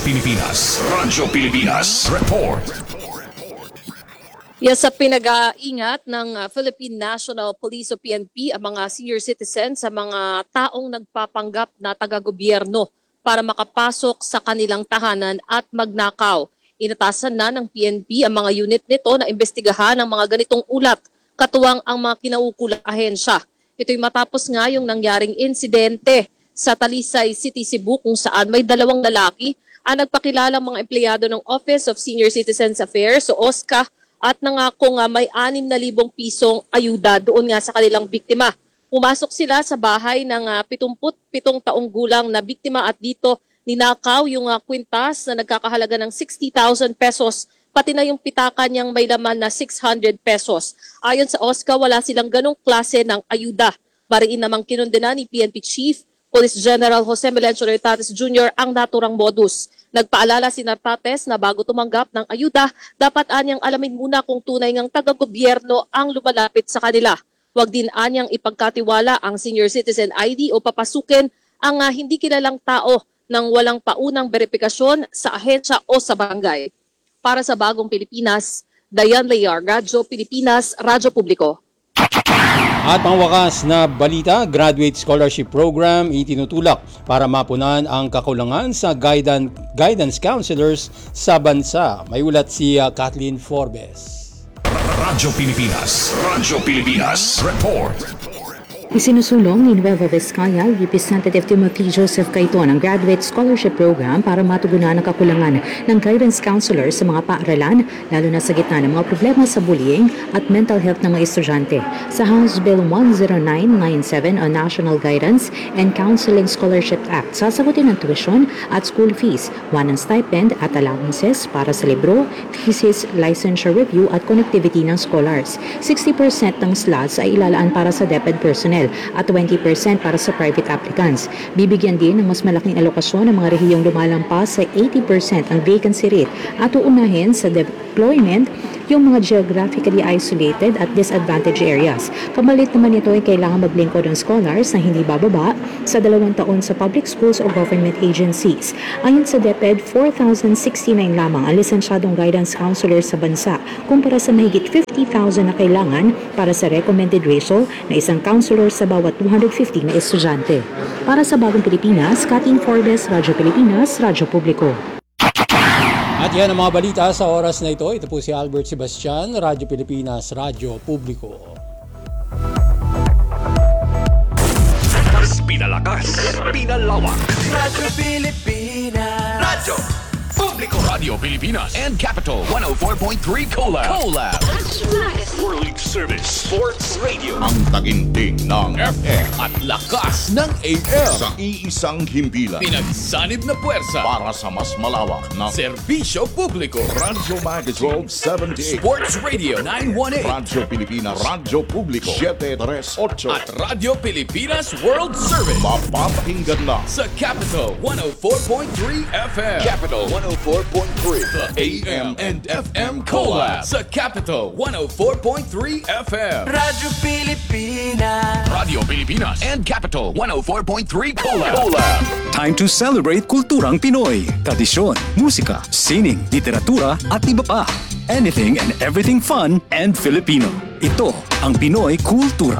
Pilipinas Report. Yes, sa pinag-iingat ng Philippine National Police o PNP ang mga senior citizens sa mga taong nagpapanggap na taga-gobyerno para makapasok sa kanilang tahanan at magnakaw. Inatasan na ng PNP ang mga unit nito na imbestigahan ang mga ganitong ulat, katuwang ang mga kinaukulang ahensya. Ito'y matapos nga yung nangyaring insidente sa Talisay City, Cebu, kung saan may 2 lalaki ang nagpakilalang mga empleyado ng Office of Senior Citizens Affairs o OSCA at nangako nga may 6,000 pisong ayuda doon nga sa kanilang biktima. Pumasok sila sa bahay ng 77 taong gulang na biktima at dito ninakaw yung kwintas na nagkakahalaga ng 60,000 pesos, pati na yung pitaka niyang may laman na 600 pesos. Ayon sa OSCA, wala silang ganong klase ng ayuda. Bariin namang kinundena ni PNP Chief Police General Jose Melencio Nartates Jr. ang naturang modus. Nagpaalala si Nartates na bago tumanggap ng ayuda, dapat anyang alamin muna kung tunay ngang taga-gobyerno ang lumalapit sa kanila. Huwag din anyang ipagkatiwala ang senior citizen ID o papasukin ang hindi kilalang tao nang walang paunang beripikasyon sa ahensya o sa barangay. Para sa Bagong Pilipinas, Dayan Lear, Radyo Pilipinas, Radyo Publiko. At pangwakas na balita, graduate scholarship program itinutulak para mapunan ang kakulangan sa guidance counselors sa bansa. May ulat si Kathleen Forbes. Radyo Pilipinas. Radyo Pilipinas. Report. Isinusulong ni Nueva Vizcaya Representative Timothy Joseph Caiton ang graduate scholarship program para matugunan ang kakulangan ng guidance counselor sa mga paaralan, lalo na sa gitna ng mga problema sa bullying at mental health ng mga estudyante. Sa House Bill 10997 o National Guidance and Counseling Scholarship Act, sasagutin ang tuition at school fees, one stipend at allowances para sa libro, thesis, licensure review at connectivity ng scholars. 60% ng slots ay ilalaan para sa DepEd personnel at 20% para sa private applicants. Bibigyan din ng mas malaking alokasyon ng mga rehiyong lumalampas sa 80% ang vacancy rate at uunahin sa deployment yung mga geographically isolated at disadvantaged areas. Kamalit naman ito ay kailangan maglingkod ng scholars na hindi bababa sa 2 taon sa public schools o government agencies. Ayon sa DepEd, 4,069 lamang ang lisensyadong guidance counselors sa bansa kumpara sa mahigit 50,000 na kailangan para sa recommended ratio na isang counselor sa bawat 250 na estudyante. Para sa Bagong Pilipinas, Kathleen Forbes, Radyo Pilipinas, Radyo Publiko. At yan ang mga balita sa oras na ito. Ito po si Albert Sebastian, Radyo Pilipinas, Radyo Publiko. Pinalakas, pinalawak. Radyo Pilipinas. Radyo Publiko. Radio Pilipinas and Capital 104.3 Collab. World Service Sports Radio. Ang taginting ng FM at lakas ng AM. Sa iisang himpilan. Pinagsanib na puwersa Para sa mas malawak na serbisyo publiko. Radyo Magazine 78. Sports Radio 918. Radyo Pilipinas, Radyo Publiko 738. At Radio Pilipinas World Service. Mapapakinggan na sa Capital 104.3 FM. Capital 104.3. The AM and FM Collab sa Capital 104.3 FM. Radyo Pilipinas. Radio Pilipinas and Capital 104.3 Collab. Time to celebrate kulturang Pinoy. Tradisyon, musika, sining, literatura at iba pa. Anything and everything fun and Filipino. Ito ang Pinoy Kultura.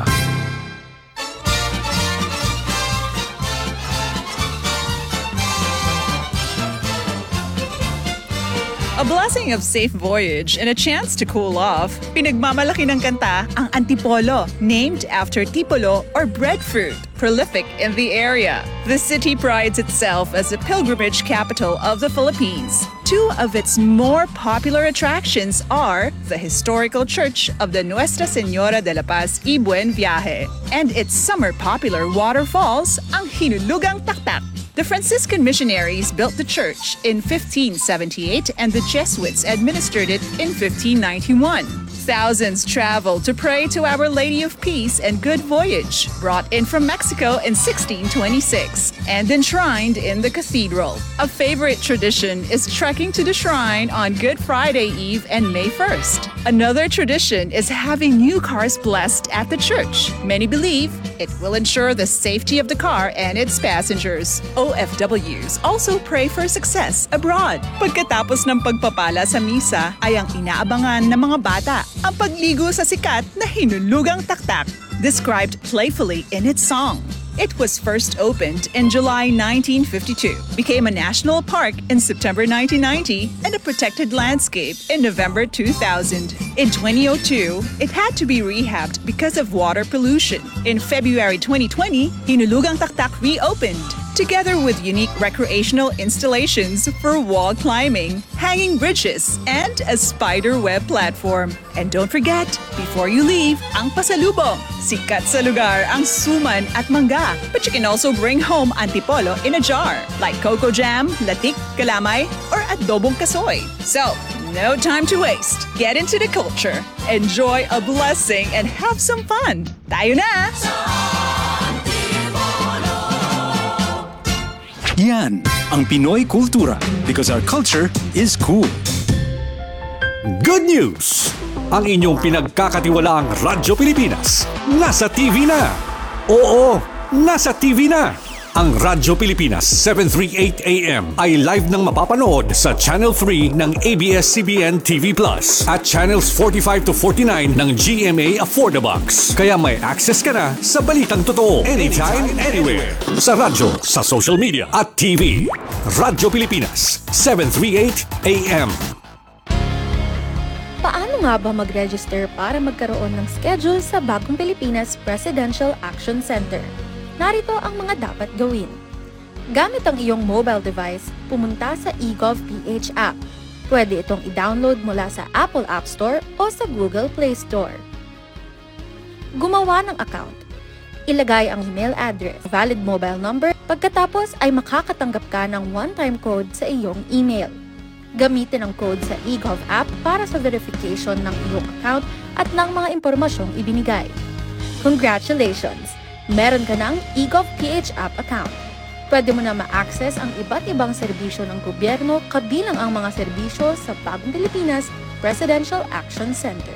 A blessing of safe voyage and a chance to cool off, pinagmamalaki ng kanta ang Antipolo, named after tipolo or breadfruit, prolific in the area. The city prides itself as a pilgrimage capital of the Philippines. Two of its more popular attractions are the historical church of the Nuestra Señora de la Paz y Buen Viaje and its summer popular waterfalls, ang Hinulugang Taktak. The Franciscan missionaries built the church in 1578 and the Jesuits administered it in 1591. Thousands traveled to pray to Our Lady of Peace and Good Voyage, brought in from Mexico in 1626 and enshrined in the cathedral. A favorite tradition is trekking to the shrine on Good Friday Eve and May 1st. Another tradition is having new cars blessed at the church. Many believe it will ensure the safety of the car and its passengers. OFWs also pray for success abroad. Pagkatapos ng pagpapala sa misa ay ang inaabangan ng mga bata ang pagligo sa sikat na Hinulugang Taktak, described playfully in its song. It was first opened in July 1952, became a national park in September 1990, and a protected landscape in November 2000. In 2002, it had to be rehabbed because of water pollution. In February 2020, Hinulugang Taktak reopened, together with unique recreational installations for wall climbing, hanging bridges, and a spider web platform. And don't forget, before you leave, ang pasalubong. Sikat sa lugar ang suman at mangga, but you can also bring home antipolo in a jar, like cocoa jam, latik, kalamay, or adobong kasoy. So, no time to waste. Get into the culture, enjoy a blessing, and have some fun. Tayo na! Yan ang Pinoy Kultura because our culture is cool. Good news! Ang inyong pinagkakatiwalaang Radyo Pilipinas nasa TV na. Oo, nasa TV na. Ang Radyo Pilipinas 738 AM ay live nang mapapanood sa Channel 3 ng ABS-CBN TV Plus at Channels 45 to 49 ng GMA Affordabox. Kaya may access ka na sa balitang totoo anytime, anywhere. Sa radyo, sa social media at TV. Radyo Pilipinas 738 AM. Paano nga ba mag-register para magkaroon ng schedule sa Bagong Pilipinas Presidential Action Center? Narito ang mga dapat gawin. Gamit ang iyong mobile device, pumunta sa eGov.ph app. Pwede itong i-download mula sa Apple App Store o sa Google Play Store. Gumawa ng account. Ilagay ang email address, valid mobile number, pagkatapos ay makakatanggap ka ng one-time code sa iyong email. Gamitin ang code sa eGov app para sa verification ng iyong account at ng mga impormasyong ibinigay. Congratulations! Meron ka ng eGov.ph app account. Pwede mo na ma-access ang iba't ibang serbisyo ng gobyerno kabilang ang mga serbisyo sa Bagong Pilipinas Presidential Action Center.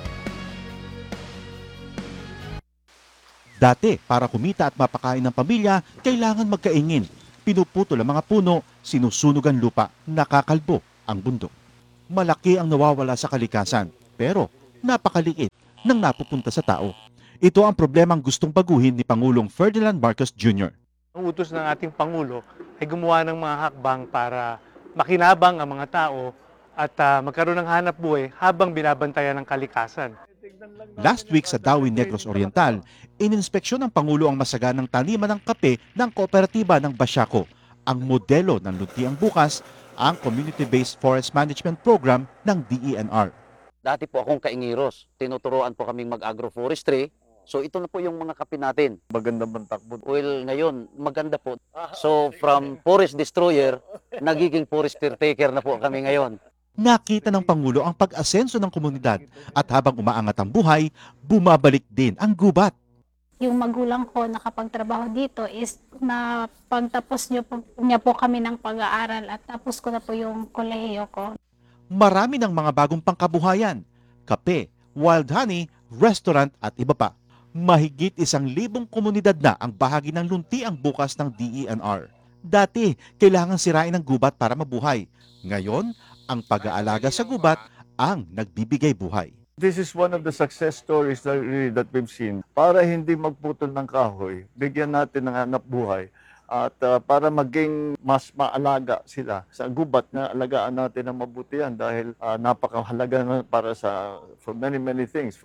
Dati, para kumita at mapakain ng pamilya, kailangan magkaingin. Pinuputol ang mga puno, sinusunog ang lupa, nakakalbo ang bundok. Malaki ang nawawala sa kalikasan, pero napakaliit nang napupunta sa tao. Ito ang problemang gustong baguhin ni Pangulong Ferdinand Marcos Jr. Ang utos ng ating Pangulo ay gumawa ng mga hakbang para makinabang ang mga tao at magkaroon ng hanap buhay habang binabantayan ng kalikasan. Last week sa Dawin Negros Oriental, ininspeksyon ng Pangulo ang masaganang taniman ng kape ng kooperatiba ng Basiaco. Ang modelo ng Luntiang Bukas, ang Community-Based Forest Management Program ng DENR. Dati po akong kaingiros. Tinuturoan po kaming mag-agroforestry. So ito na po yung mga kape natin. Maganda bang takbo? Well, ngayon, maganda po. So from forest destroyer, nagiging forest caretaker na po kami ngayon. Nakita ng Pangulo ang pag-asenso ng komunidad at habang umaangat ang buhay, bumabalik din ang gubat. Yung magulang ko nakapagtrabaho dito is na pagtapos niya po kami ng pag-aaral at tapos ko na po yung kolehiyo ko. Marami ng mga bagong pangkabuhayan, kape, wild honey, restaurant at iba pa. Mahigit 1,000 komunidad na ang bahagi ng Luntiang Bukas ng DENR. Dati, kailangan sirain ang gubat para mabuhay. Ngayon, ang pag-aalaga sa gubat ang nagbibigay buhay. This is one of the success stories that we've seen. Para hindi magputol ng kahoy, bigyan natin ng hanap buhay. At para maging mas maalaga sila sa gubat na alagaan natin ng mabuti yan dahil napakahalaga na para for many things.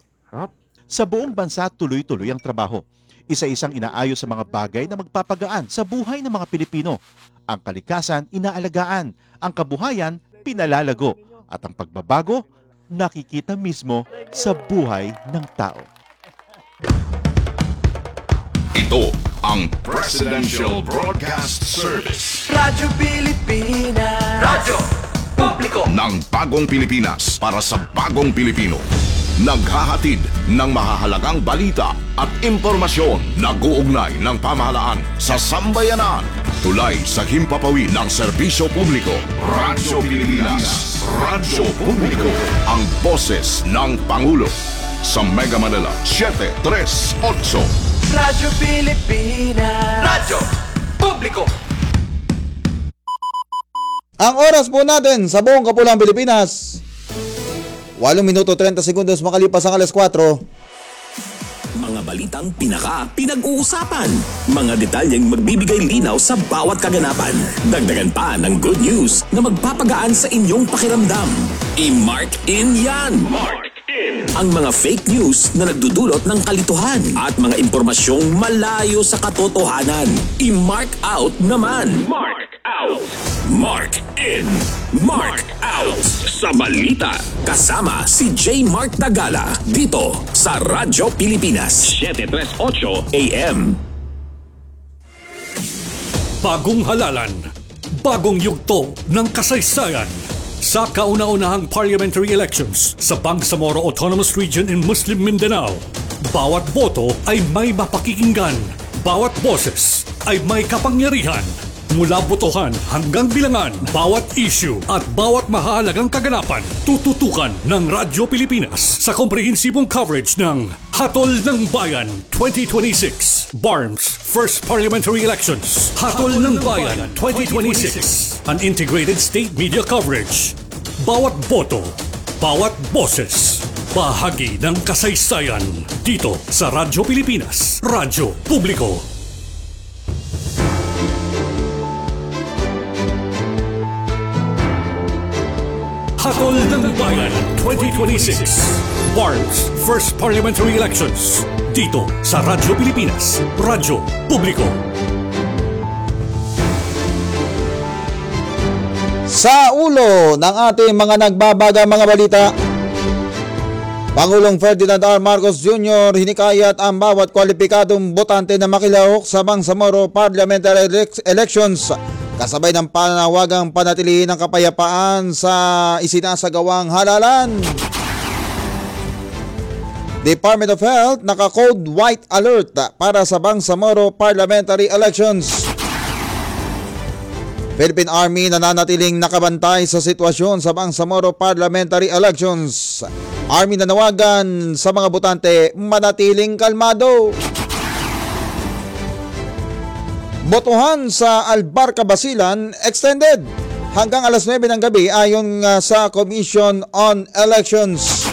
Sa buong bansa, tuloy-tuloy ang trabaho. Isa-isang inaayos sa mga bagay na magpapagaan sa buhay ng mga Pilipino. Ang kalikasan, inaalagaan. Ang kabuhayan, pinalalago. At ang pagbabago, nakikita mismo sa buhay ng tao. Ito ang Presidential Broadcast Service. Radyo Pilipinas. Radyo Publiko ng Bagong Pilipinas para sa Bagong Pilipino. Naghahatid ng mahahalagang balita at impormasyon na guugnay ng pamahalaan sa sambayanan. Tulay sa himpapawid ng serbisyo publiko. Radyo Pilipinas. Radyo Publiko. Ang boses ng Pangulo. Sa Mega Manila, 738. Radyo Pilipinas. Radyo Publiko. Ang oras po natin sa buong kapulang Pilipinas, 8 minuto 30 segundos makalipas ang 4:00. Mga balitang pinag-uusapan. Mga detalyeng magbibigay linaw sa bawat kaganapan. Dagdagan pa ng good news na magpapagaan sa inyong pakiramdam. I-mark in yan! Mark in! Ang mga fake news na nagdudulot ng kalituhan at mga impormasyong malayo sa katotohanan. I-mark out naman! Mark out! Mark in! Mark out! Sa balita, kasama si J. Mark Dagala dito sa Radyo Pilipinas 738 AM. Bagong halalan, bagong yugto ng kasaysayan. Sa kauna-unahang parliamentary elections sa Bangsamoro Autonomous Region in Muslim Mindanao, bawat boto ay may mapakikinggan, bawat boses ay may kapangyarihan. Mula botohan hanggang bilangan, bawat issue at bawat mahalagang kaganapan, tututukan ng Radyo Pilipinas sa komprehensibong coverage ng Hatol ng Bayan 2026. BARM's First Parliamentary Elections. Hatol ng Bayan 2026. An integrated state media coverage. Bawat boto, bawat boses, bahagi ng kasaysayan dito sa Radyo Pilipinas, Radyo Publiko. Hatol ng Bayan 2026. BARM's First Parliamentary Elections. Dito sa Radyo Pilipinas, Radyo Publiko. Sa ulo ng ating mga nagbabaga mga balita, Pangulong Ferdinand R. Marcos Jr. hinikayat ang bawat kwalipikadong botante na makilahok sa Bangsamoro Parliamentary Elections kasabay ng panawagang panatilihin ang kapayapaan sa isinasagawang halalan. Department of Health naka-code white alert para sa Bangsamoro Parliamentary Elections. Philippine Army nananatiling nakabantay sa sitwasyon sa Bangsamoro Parliamentary Elections. Army nanawagan sa mga botante manatiling kalmado. Botohan sa Albarca Basilan extended hanggang alas 9 ng gabi ayon sa Commission on Elections.